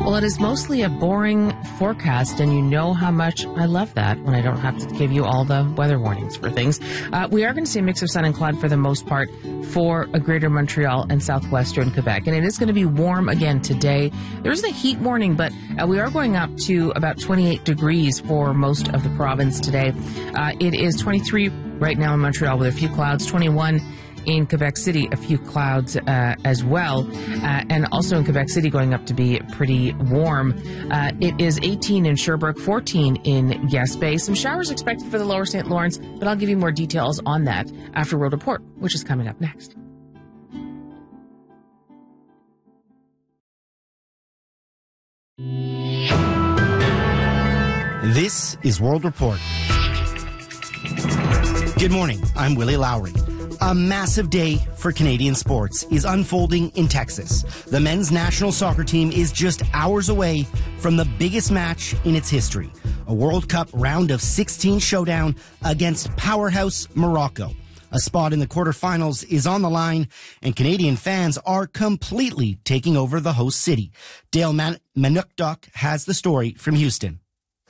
Well, it is mostly a boring forecast, and you know how much I love that when I don't have to give you all the weather warnings for things. We are going to see a mix of sun and cloud for the most part for greater Montreal and southwestern Quebec, and it is going to be warm again today. There isn't a heat warning, but we are going up to about 28 degrees for most of the province today. It is 23 right now in Montreal with a few clouds, 21 in Quebec City, a few clouds as well, and also in Quebec City going up to be pretty warm. It is 18 in Sherbrooke, 14 in Gaspé. Some showers expected for the lower St. Lawrence, but I'll give you more details on that after World Report, which is coming up next. This is World Report. Good morning, I'm Willie Lowry. A massive day for Canadian sports is unfolding in Texas. The men's national soccer team is just hours away from the biggest match in its history, a World Cup round of 16 showdown against powerhouse Morocco. A spot in the quarterfinals is on the line, and Canadian fans are completely taking over the host city. Dale Manukdok has the story from Houston.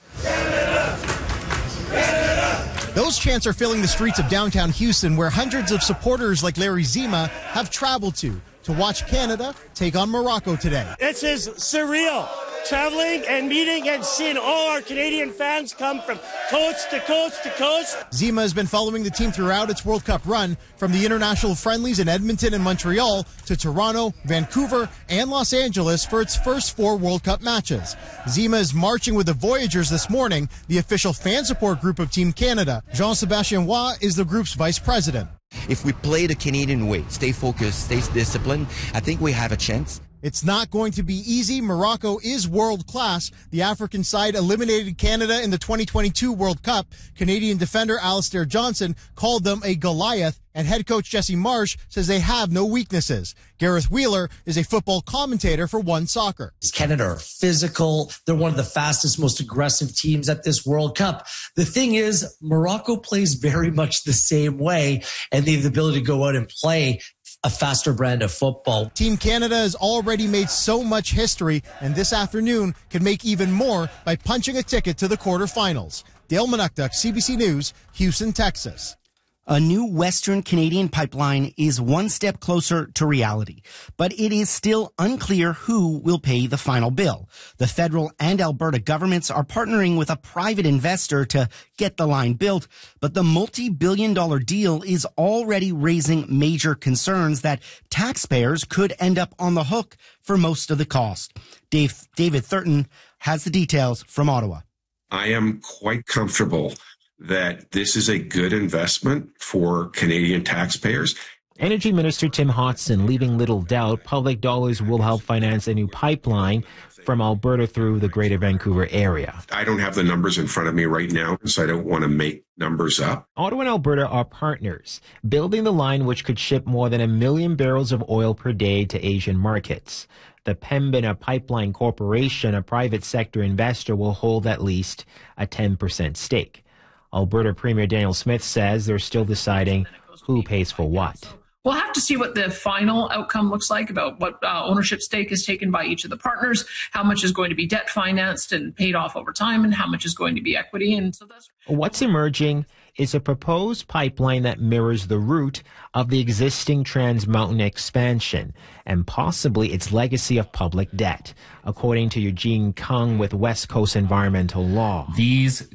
Those chants are filling the streets of downtown Houston, where hundreds of supporters like Larry Zima have traveled to watch Canada take on Morocco today. This is surreal. Traveling and meeting and seeing all our Canadian fans come from coast to coast to coast. Zima has been following the team throughout its World Cup run, from the international friendlies in Edmonton and Montreal to Toronto, Vancouver, and Los Angeles for its first 4 World Cup matches. Zima is marching with the Voyageurs this morning, the official fan support group of Team Canada. Jean-Sébastien Roy is the group's vice president. If we play the Canadian way, stay focused, stay disciplined, I think we have a chance. It's not going to be easy. Morocco is world class. The African side eliminated Canada in the 2022 World Cup. Canadian defender Alistair Johnson called them a Goliath, and head coach Jesse Marsh says they have no weaknesses. Gareth Wheeler is a football commentator for One Soccer. Canada are physical. They're one of the fastest, most aggressive teams at this World Cup. The thing is, Morocco plays very much the same way, and they have the ability to go out and play a faster brand of football. Team Canada has already made so much history, and this afternoon can make even more by punching a ticket to the quarterfinals. Dale Manukdok, CBC News, Houston, Texas. A new Western Canadian pipeline is one step closer to reality, but it is still unclear who will pay the final bill. The federal and Alberta governments are partnering with a private investor to get the line built, but the multi-billion-dollar deal is already raising major concerns that taxpayers could end up on the hook for most of the cost. David Thurton has the details from Ottawa. I am quite comfortable that this is a good investment for Canadian taxpayers. Energy Minister Tim Hodson leaving little doubt public dollars will help finance a new pipeline from Alberta through the Greater Vancouver area. I don't have the numbers in front of me right now, so I don't want to make numbers up. Ottawa and Alberta are partners, building the line which could ship more than 1 million barrels of oil per day to Asian markets. The Pembina Pipeline Corporation, a private sector investor, will hold at least a 10% stake. Alberta Premier Danielle Smith says they're still deciding who pays for what. We'll have to see what the final outcome looks like about what ownership stake is taken by each of the partners, how much is going to be debt financed and paid off over time, and how much is going to be equity. And so that's what's emerging is a proposed pipeline that mirrors the route of the existing Trans Mountain expansion and possibly its legacy of public debt, according to Eugene Kung with West Coast Environmental Law. These